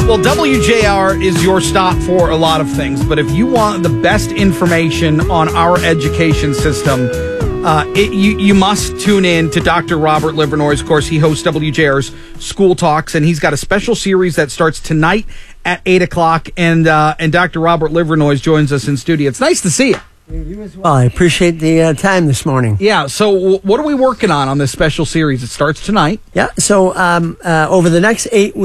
Well, WJR is your stop for a lot of things, but if you want the best information on our education system, you must tune in to Dr. Robert Livernois. Of course, he hosts WJR's School Talks, and he's got a special series that starts tonight at 8 o'clock, and Dr. Robert Livernois joins us in studio. It's nice to see you. You as well. I appreciate the time this morning. Yeah, so what are we working on this special series? It starts tonight. Yeah, so over the next 8 weeks,